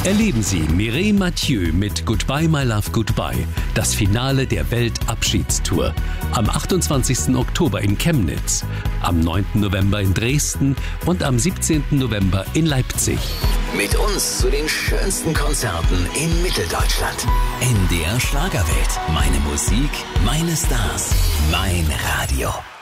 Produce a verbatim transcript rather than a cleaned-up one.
Erleben Sie Mireille Mathieu mit Goodbye My Love Goodbye, das Finale der Weltabschiedstour. Am achtundzwanzigsten Oktober in Chemnitz, am neunten November in Dresden und am siebzehnten November in Leipzig. Mit uns zu den schönsten Konzerten in Mitteldeutschland. In der Schlagerwelt. Meine Musik, meine Stars, mein Radio.